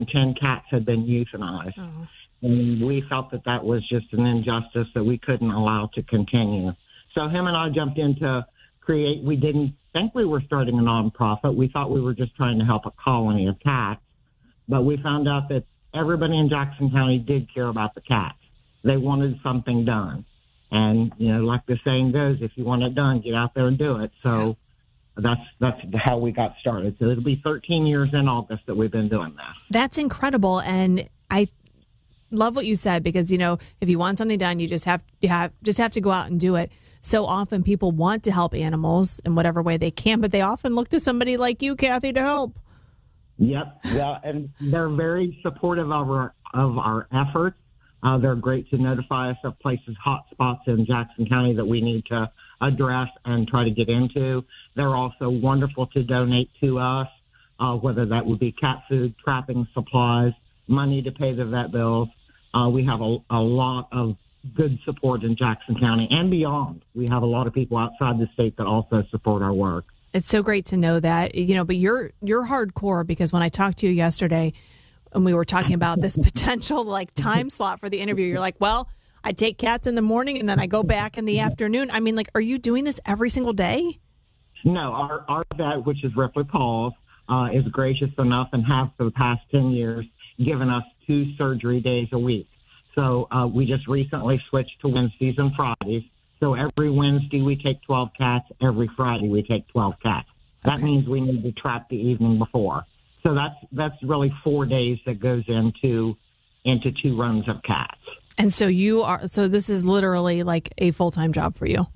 10 cats had been euthanized. Oh. And we felt that that was just an injustice that we couldn't allow to continue. So him and I jumped into create. We didn't think we were starting a nonprofit. We thought we were just trying to help a colony of cats. But we found out that everybody in Jackson County did care about the cats. They wanted something done. And, you know, like the saying goes, if you want it done, get out there and do it. So that's how we got started. So it'll be 13 years in August that we've been doing this. That's incredible. And I love what you said, because, you know, if you want something done, you just have to go out and do it. So often people want to help animals in whatever way they can, but they often look to somebody like you, Kathy, to help. Yep. Yeah, and they're very supportive of our efforts. They're great to notify us of places, hot spots in Jackson County that we need to address and try to get into. They're also wonderful to donate to us, whether that would be cat food, trapping supplies, money to pay the vet bills. We have a lot of good support in Jackson County and beyond. We have a lot of people outside the state that also support our work. It's so great to know that, you know, but you're hardcore, because when I talked to you yesterday and we were talking about this potential like time slot for the interview, you're like, well, I take cats in the morning and then I go back in the afternoon. I mean, like, are you doing this every single day? No, our vet, which is Ripley Pauls, is gracious enough and has for the past 10 years given us 2 surgery days a week. So we just recently switched to Wednesdays and Fridays. So every Wednesday we take 12 cats. Every Friday we take 12 cats. That means we need to trap the evening before. So that's really 4 days that goes into 2 runs of cats. And so so this is literally like a full-time job for you.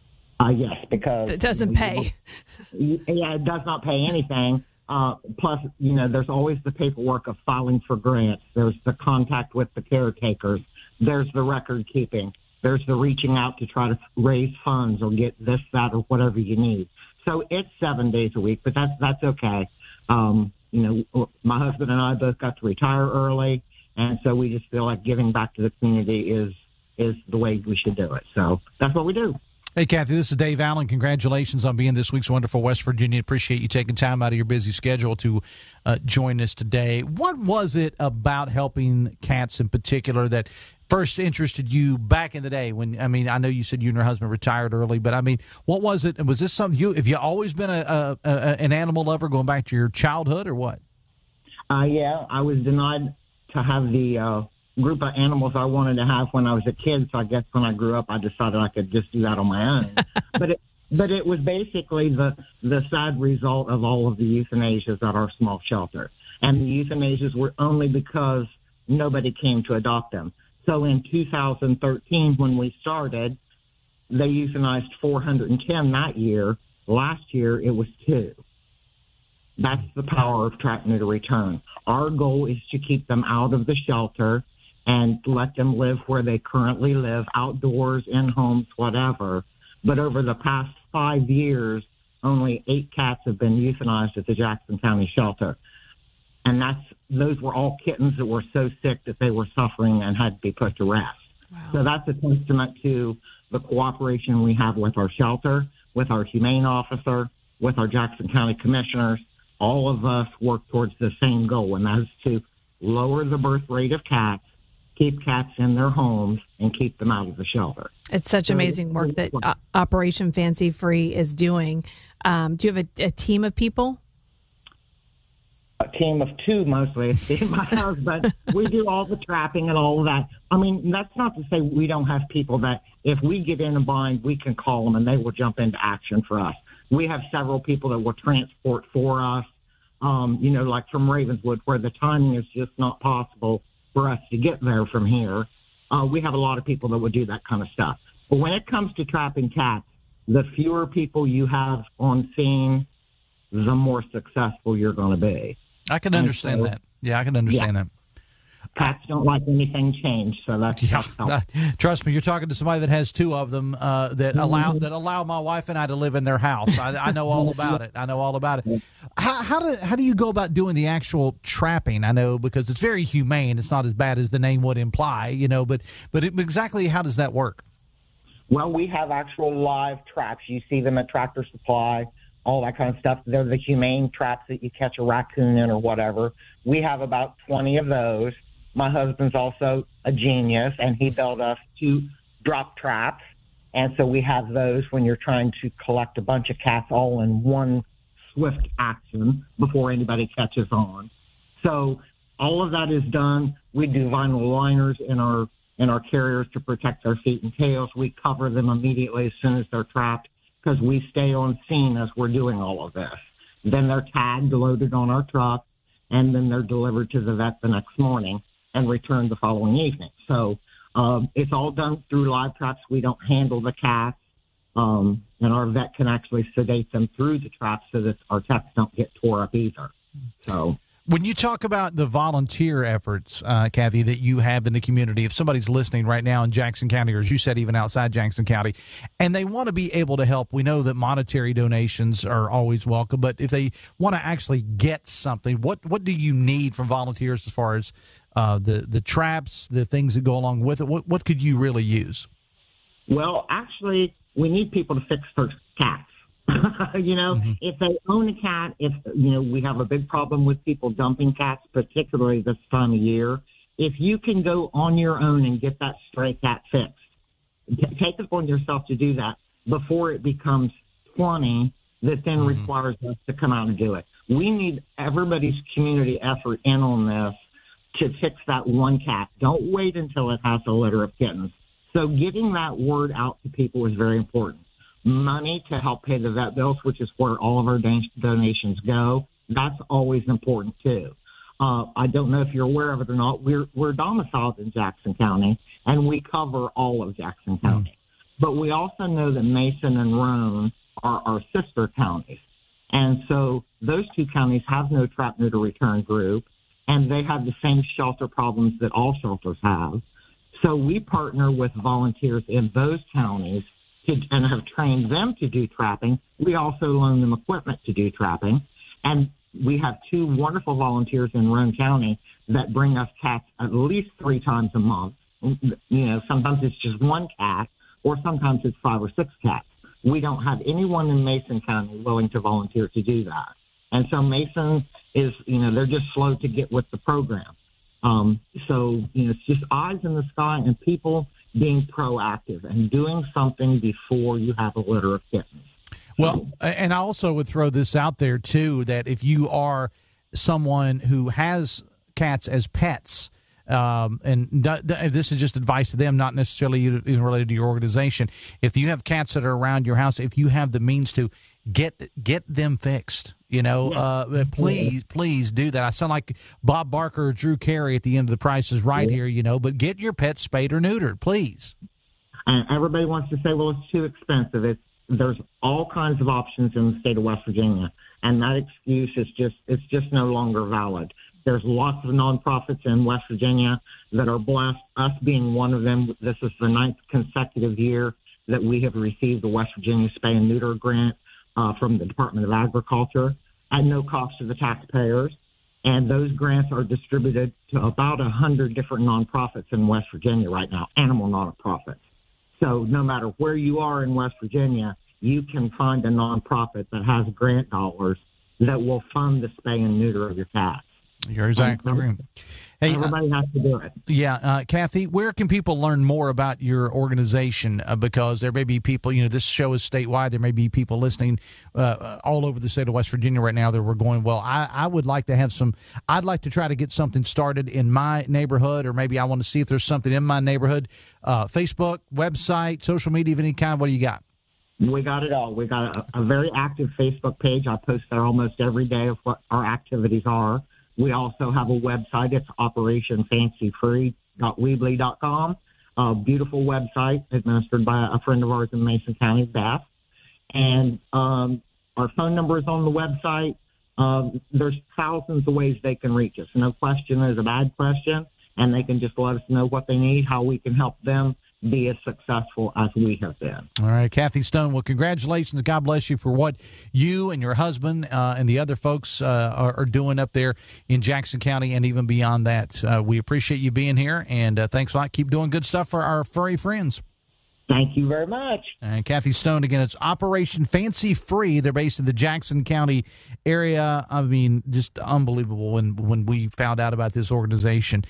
Yes, because it doesn't pay. Yeah, it does not pay anything. Plus, you know, there's always the paperwork of filing for grants. There's the contact with the caretakers. There's the record keeping. There's the reaching out to try to raise funds or get this, that, or whatever you need. So it's 7 days a week, but that's okay. You know, my husband and I both got to retire early, and so we just feel like giving back to the community is the way we should do it. So that's what we do. Hey, Kathy, this is Dave Allen. Congratulations on being this week's Wonderful West Virginia. Appreciate you taking time out of your busy schedule to join us today. What was it about helping cats in particular that first interested you back in the day? When, I mean, I know you said you and your husband retired early, but I mean, what was it? And was this something have you always been an animal lover going back to your childhood, or what? Yeah, I was denied to have the group of animals I wanted to have when I was a kid. So I guess when I grew up, I decided I could just do that on my own. But it was basically the sad result of all of the euthanasias at our small shelter. And the euthanasias were only because nobody came to adopt them. So in 2013, when we started, they euthanized 410 that year. Last year, it was 2. That's the power of trap, neuter, return. Our goal is to keep them out of the shelter and let them live where they currently live, outdoors, in homes, whatever. But over the past 5 years, only 8 cats have been euthanized at the Jackson County shelter. And those were all kittens that were so sick that they were suffering and had to be put to rest. Wow. So that's a testament to the cooperation we have with our shelter, with our humane officer, with our Jackson County commissioners. All of us work towards the same goal, and that is to lower the birth rate of cats, keep cats in their homes, and keep them out of the shelter. It's such amazing work that Operation Fancy Free is doing. Do you have a team of people? A team of 2 mostly. My husband. We do all the trapping and all of that. I mean, that's not to say we don't have people that if we get in a bind, we can call them and they will jump into action for us. We have several people that will transport for us, you know, like from Ravenswood, where the timing is just not possible for us to get there from here. We have a lot of people that would do that kind of stuff. But when it comes to trapping cats, the fewer people you have on scene, the more successful you're going to be. I can understand that. Yeah, I can understand that. Cats don't like anything changed, so that's trust me, you're talking to somebody that has 2 of them that allow my wife and I to live in their house. I know all about it. How do you go about doing the actual trapping? I know because it's very humane. It's not as bad as the name would imply, you know. But exactly how does that work? Well, we have actual live traps. You see them at Tractor Supply. all that kind of stuff. They're the humane traps that you catch a raccoon in or whatever. We have about 20 of those. My husband's also a genius, and he built us 2 drop traps. And so we have those when you're trying to collect a bunch of cats all in one swift action before anybody catches on. So all of that is done. We do vinyl liners in our carriers to protect their feet and tails. We cover them immediately as soon as they're trapped because we stay on scene as we're doing all of this. Then they're tagged, loaded on our truck, and then they're delivered to the vet the next morning and returned the following evening. So it's all done through live traps. We don't handle the cats, and our vet can actually sedate them through the traps so that our cats don't get tore up either. So when you talk about the volunteer efforts, Kathy, that you have in the community, if somebody's listening right now in Jackson County, or as you said, even outside Jackson County, and they want to be able to help, we know that monetary donations are always welcome, but if they want to actually get something, what do you need from volunteers as far as the traps, the things that go along with it? What could you really use? Well, actually, we need people to fix their cats. If they own a cat, we have a big problem with people dumping cats, particularly this time of year. If you can go on your own and get that stray cat fixed, take it upon yourself to do that before it becomes 20 that then requires us to come out and do it. We need everybody's community effort in on this to fix that one cat. Don't wait until it has a litter of kittens. So getting that word out to people is very important. Money to help pay the vet bills, which is where all of our donations go, that's always important too. I don't know if you're aware of it or not. We're domiciled in Jackson County, and we cover all of Jackson County. But we also know that Mason and Roane are our sister counties. And so those 2 counties have no trap neuter return group, and they have the same shelter problems that all shelters have. So we partner with volunteers in those counties and have trained them to do trapping. We also loan them equipment to do trapping. And we have 2 wonderful volunteers in Roane County that bring us cats at least 3 times a month. Sometimes it's just 1 cat, or sometimes it's 5 or 6 cats. We don't have anyone in Mason County willing to volunteer to do that. And so Mason is, they're just slow to get with the program. It's just eyes in the sky and people being proactive and doing something before you have a litter of kittens. Well, and I also would throw this out there, too, that if you are someone who has cats as pets, this is just advice to them, not necessarily even related to your organization. If you have cats that are around your house, if you have the means to get them fixed, please do that. I sound like Bob Barker or Drew Carey at the end of The Price is Right here, but get your pet spayed or neutered, please. Everybody wants to say, well, it's too expensive. There's all kinds of options in the state of West Virginia, and that excuse is just no longer valid. There's lots of nonprofits in West Virginia that are blessed, us being one of them. This is the 9th consecutive year that we have received the West Virginia Spay and Neuter Grant from the Department of Agriculture at no cost to the taxpayers. And those grants are distributed to about 100 different nonprofits in West Virginia right now, animal nonprofits. So no matter where you are in West Virginia, you can find a nonprofit that has grant dollars that will fund the spay and neuter of your cats. You're exactly right. Hey, everybody has to do it. Yeah, Kathy, where can people learn more about your organization? Because there may be people, this show is statewide. There may be people listening all over the state of West Virginia right now that we're going, well, I would like to have I'd like to try to get something started in my neighborhood, or maybe I want to see if there's something in my neighborhood. Facebook, website, social media of any kind. What do you got? We got it all. We got a very active Facebook page. I post there almost every day of what our activities are. We also have a website. It's operationfancyfree.weebly.com. A beautiful website administered by a friend of ours in Mason County, Beth. And our phone number is on the website. There's thousands of ways they can reach us. No question is a bad question, and they can just let us know what they need, how we can help them be as successful as we have been. All right, Kathy Stone, well, congratulations. God bless you for what you and your husband and the other folks are doing up there in Jackson County and even beyond that. We appreciate you being here, and thanks a lot. Keep doing good stuff for our furry friends. Thank you very much. And Kathy Stone, again, it's Operation Fancy Free. They're based in the Jackson County area. I mean, just unbelievable when we found out about this organization.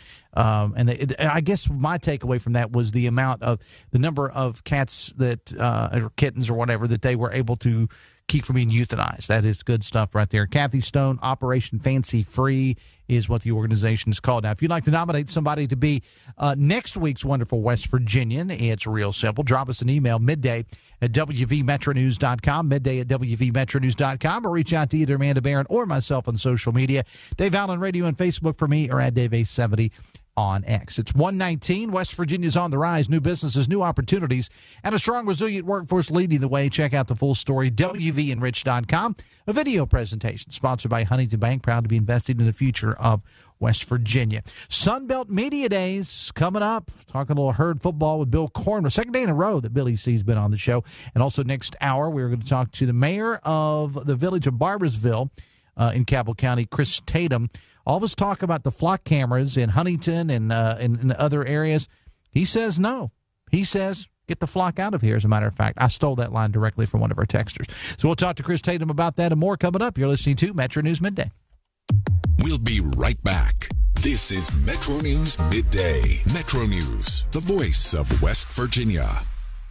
I guess my takeaway from that was the number of cats that, or kittens or whatever, that they were able to keep from being euthanized. That is good stuff right there. Kathy Stone, Operation Fancy Free is what the organization is called. Now, if you'd like to nominate somebody to be next week's Wonderful West Virginian, it's real simple. Drop us an email midday@wvmetronews.com, midday@wvmetronews.com, or reach out to either Amanda Barron or myself on social media. Dave Allen Radio on Facebook for me, or at DaveA70 on X. It's 1:19. West Virginia's on the rise. New businesses, new opportunities, and a strong, resilient workforce leading the way. Check out the full story, WVEnrich.com. A video presentation sponsored by Huntington Bank, proud to be investing in the future of West Virginia. Sunbelt Media Days coming up. Talking a little herd football with Bill Cornwell. Second day in a row that Billy C's been on the show. And also next hour, we're going to talk to the mayor of the village of Barboursville in Cabell County, Chris Tatum. All of us talk about the flock cameras in Huntington and in other areas. He says no. He says, get the flock out of here, as a matter of fact. I stole that line directly from one of our texters. So we'll talk to Chris Tatum about that and more coming up. You're listening to Metro News Midday. We'll be right back. This is Metro News Midday. Metro News, the voice of West Virginia.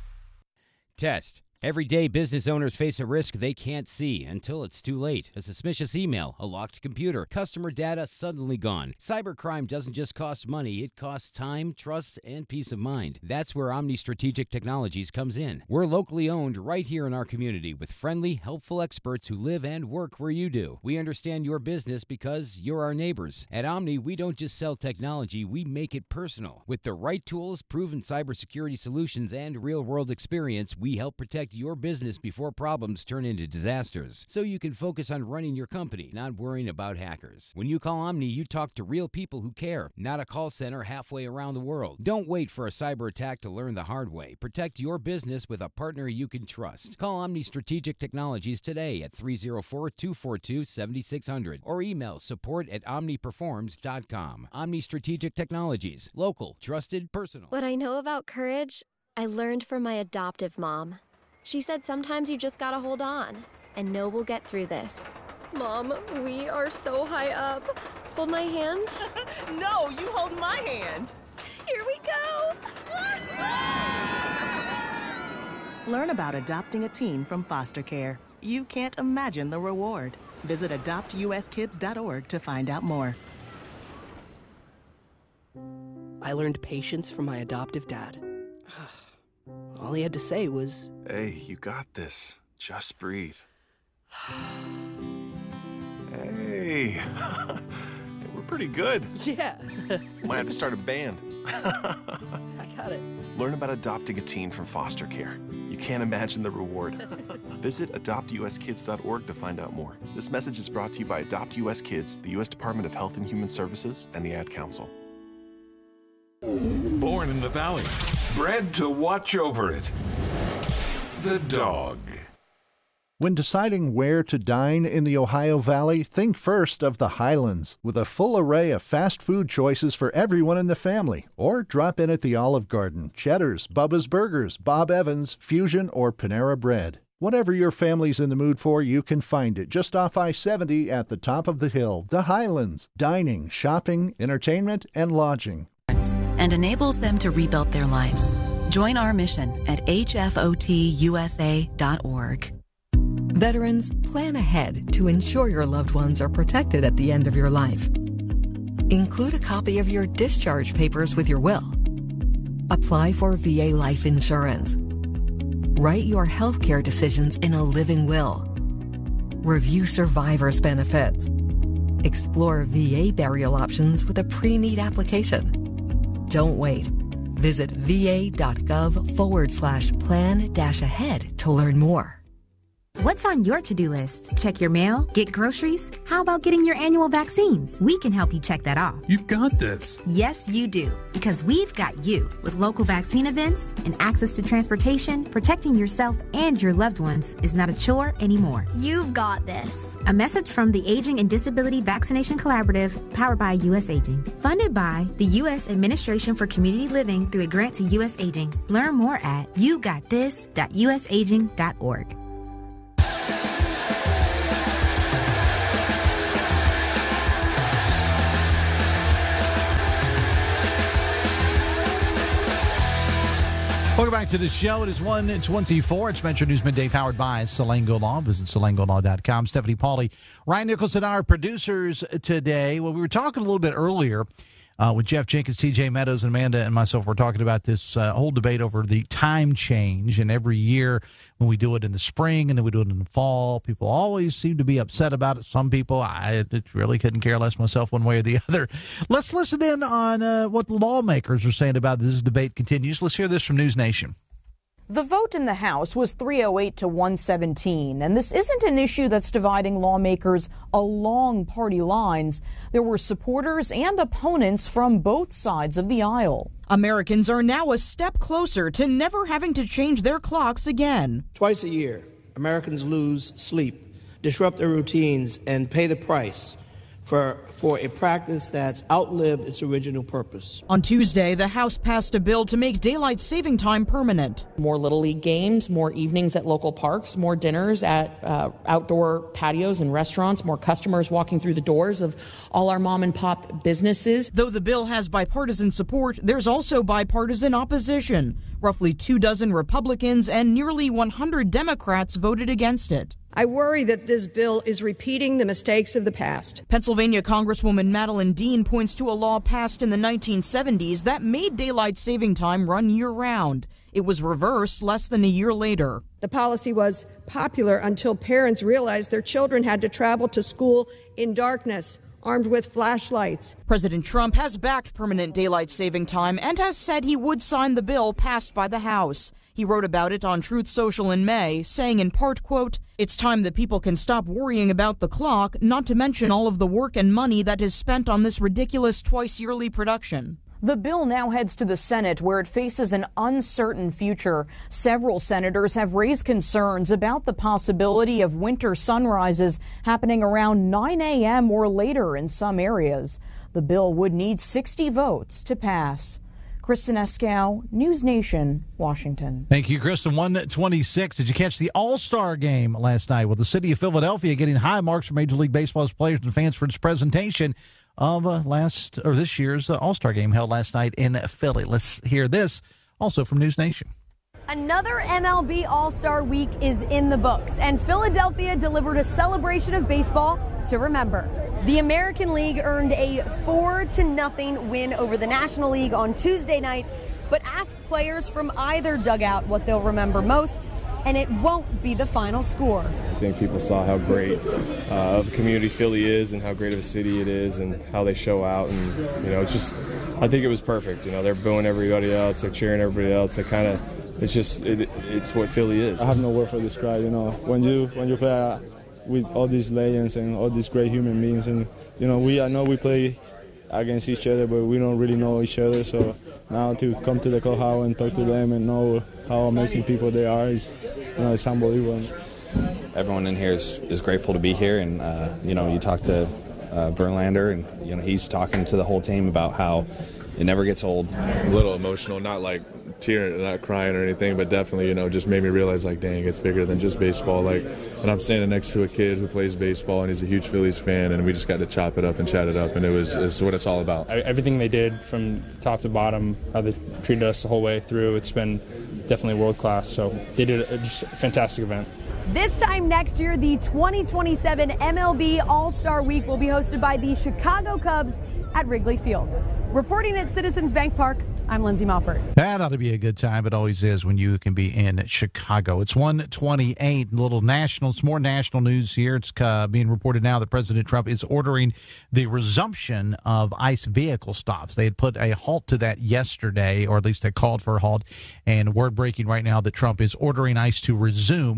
Test. Every day, business owners face a risk they can't see until it's too late. A suspicious email, a locked computer, customer data suddenly gone. Cybercrime doesn't just cost money, it costs time, trust, and peace of mind. That's where Omni Strategic Technologies comes in. We're locally owned right here in our community with friendly, helpful experts who live and work where you do. We understand your business because you're our neighbors. At Omni, we don't just sell technology, we make it personal. With the right tools, proven cybersecurity solutions, and real-world experience, we help protect your business before problems turn into disasters, so you can focus on running your company, not worrying about hackers. When you call Omni, you talk to real people who care, not a call center halfway around the world. Don't wait for a cyber attack to learn the hard way. Protect your business with a partner you can trust. Call Omni Strategic Technologies today at 304-242-7600 or email support@omniperforms.com. Omni Strategic Technologies. Local, trusted, personal. What I know about courage, I learned from my adoptive mom. She said sometimes you just gotta hold on and know we'll get through this. Mom, we are so high up. Hold my hand. No, you hold my hand. Here we go. Learn about adopting a teen from foster care. You can't imagine the reward. Visit adoptuskids.org to find out more. I learned patience from my adoptive dad. All he had to say was, "Hey, you got this. Just breathe." Hey, we're pretty good. yeah. Might have to start a band. I got it. Learn about adopting a teen from foster care. You can't imagine the reward. Visit adoptuskids.org to find out more. This message is brought to you by Adopt US Kids, the U.S. Department of Health and Human Services, and the Ad Council. Born in the Valley, bred to watch over it. The dog. When deciding where to dine in the Ohio Valley, think first of the Highlands, with a full array of fast food choices for everyone in the family. Or drop in at the Olive Garden, Cheddar's, Bubba's Burgers, Bob Evans, Fusion, or Panera Bread. Whatever your family's in the mood for, you can find it just off I-70 at the top of the hill. The Highlands. Dining, shopping, entertainment, and lodging. And enables them to rebuild their lives. Join our mission at hfotusa.org. Veterans, plan ahead to ensure your loved ones are protected at the end of your life. Include a copy of your discharge papers with your will. Apply for VA life insurance. Write your health care decisions in a living will. Review survivor's benefits. Explore VA burial options with a pre-need application. Don't wait. Visit va.gov/plan-ahead to learn more. What's on your to-do list? Check your mail? Get groceries? How about getting your annual vaccines? We can help you check that off. You've got this. Yes, you do. Because we've got you. With local vaccine events and access to transportation, protecting yourself and your loved ones is not a chore anymore. You've got this. A message from the Aging and Disability Vaccination Collaborative, powered by U.S. Aging. Funded by the U.S. Administration for Community Living through a grant to U.S. Aging. Learn more at yougotthis.usaging.org. Welcome back to the show. It is 1:24. It's Metro News Midday, powered by Salango Law. Visit salangolaw.com. Stephanie Pauly, Ryan Nicholson, our producers today. Well, we were talking a little bit earlier with Jeff Jenkins, TJ Meadows, and Amanda and myself. We're talking about this whole debate over the time change. And every year when we do it in the spring and then we do it in the fall, people always seem to be upset about it. Some people, I really couldn't care less myself one way or the other. Let's listen in on what the lawmakers are saying about this debate continues. Let's hear this from News Nation. The vote in the House was 308 to 117, and this isn't an issue that's dividing lawmakers along party lines. There were supporters and opponents from both sides of the aisle. Americans are now a step closer to never having to change their clocks again. Twice a year, Americans lose sleep, disrupt their routines, and pay the price for a practice that's outlived its original purpose. On Tuesday, the House passed a bill to make daylight saving time permanent. More Little League games, more evenings at local parks, more dinners at outdoor patios and restaurants, more customers walking through the doors of all our mom and pop businesses. Though the bill has bipartisan support, there's also bipartisan opposition. Roughly 24 Republicans and nearly 100 Democrats voted against it. I worry that this bill is repeating the mistakes of the past. Pennsylvania Congresswoman Madeline Dean points to a law passed in the 1970s that made daylight saving time run year-round. It was reversed less than a year later. The policy was popular until parents realized their children had to travel to school in darkness, armed with flashlights. President Trump has backed permanent daylight saving time and has said he would sign the bill passed by the House. He wrote about it on Truth Social in May, saying in part, quote, "It's time that people can stop worrying about the clock, not to mention all of the work and money that is spent on this ridiculous twice-yearly production." The bill now heads to the Senate, where it faces an uncertain future. Several senators have raised concerns about the possibility of winter sunrises happening around 9 a.m. or later in some areas. The bill would need 60 votes to pass. Kristen Eskow, News Nation, Washington. Thank you, Kristen. 1:26. Did you catch the All-Star game last night? Well, the city of Philadelphia getting high marks from Major League Baseball's players and fans for its presentation of this year's All-Star game held last night in Philly. Let's hear this also from News Nation. Another MLB All-Star Week is in the books, and Philadelphia delivered a celebration of baseball to remember. The American League earned a 4-0 win over the National League on Tuesday night, but asked players from either dugout what they'll remember most, and it won't be the final score. I think people saw how great of a community Philly is and how great of a city it is and how they show out, and I think it was perfect. They're booing everybody else, they're cheering everybody else. It's what Philly is. I have no word for describe. When you play with all these legends and all these great human beings, and I know we play against each other, but we don't really know each other. So now to come to the clubhouse and talk to them and know how amazing people they are it's unbelievable. Everyone in here is grateful to be here, and you talk to Verlander, and he's talking to the whole team about how it never gets old. A little emotional, not like tearing, not crying or anything, but definitely, just made me realize, dang, it's bigger than just baseball. And I'm standing next to a kid who plays baseball, and he's a huge Phillies fan, and we just got to chop it up and chat it up, and it's what it's all about. Everything they did from top to bottom, how they treated us the whole way through, it's been definitely world class. So they did just a fantastic event. This time next year, the 2027 MLB All-Star Week will be hosted by the Chicago Cubs at Wrigley Field. Reporting at Citizens Bank Park, I'm Lindsay Moppert. That ought to be a good time. It always is when you can be in Chicago. It's 1:28. It's more national news here. It's being reported now that President Trump is ordering the resumption of ICE vehicle stops. They had put a halt to that yesterday, or at least they called for a halt. And word breaking right now that Trump is ordering ICE to resume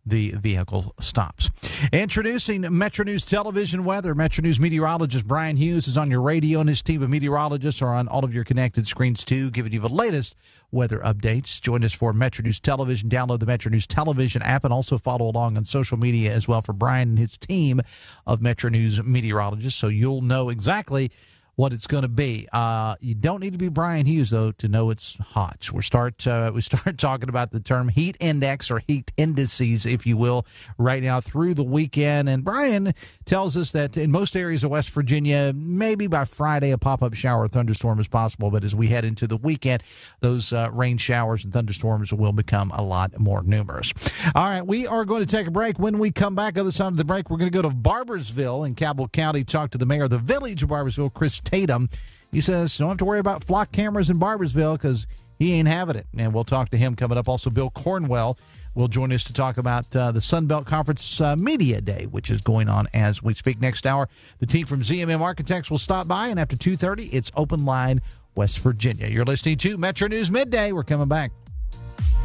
the vehicle stops. Introducing Metro News Television weather. Metro News meteorologist Brian Hughes is on your radio, and his team of meteorologists are on all of your connected screens, too, giving you the latest weather updates. Join us for Metro News Television. Download the Metro News Television app and also follow along on social media as well for Brian and his team of Metro News meteorologists, so you'll know exactly what it's going to be. You don't need to be Brian Hughes, though, to know it's hot. We start talking about the term heat index or heat indices, if you will, right now through the weekend. And Brian tells us that in most areas of West Virginia, maybe by Friday, a pop-up shower or thunderstorm is possible. But as we head into the weekend, those rain showers and thunderstorms will become a lot more numerous. All right, we are going to take a break. When we come back, other side of the break, we're going to go to Barboursville in Cabell County, talk to the mayor of the village of Barboursville, Chris Tatum. He says, don't have to worry about flock cameras in Barboursville because he ain't having it. And we'll talk to him coming up. Also, Bill Cornwell will join us to talk about the Sun Belt Conference Media Day, which is going on as we speak. Next hour, the team from ZMM Architects will stop by, and after 2:30, it's Open Line West Virginia. You're listening to Metro News Midday. We're coming back.